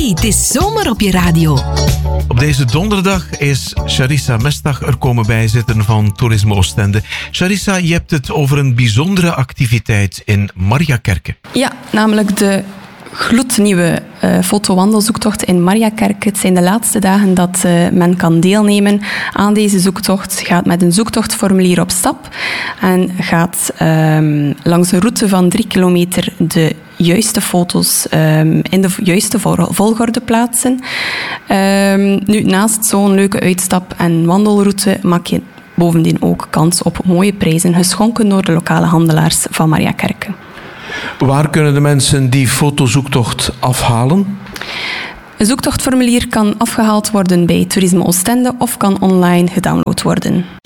het is zomer op je radio. Op deze donderdag is Charissa Mestag er komen bijzitten van Toerisme Oostende. Charissa, je hebt het over een bijzondere activiteit in Mariakerke. Ja, namelijk de gloednieuwe fotowandelzoektocht in Mariakerke. Het zijn de laatste dagen dat men kan deelnemen aan deze zoektocht. Gaat met een zoektochtformulier op stap en gaat langs een route van 3 kilometer de juiste foto's in de juiste volgorde plaatsen. Nu, naast zo'n leuke uitstap- en wandelroute maak je bovendien ook kans op mooie prijzen geschonken door de lokale handelaars van Mariakerke. Waar kunnen de mensen die fotozoektocht afhalen? Een zoektochtformulier kan afgehaald worden bij Toerisme Oostende of kan online gedownload worden.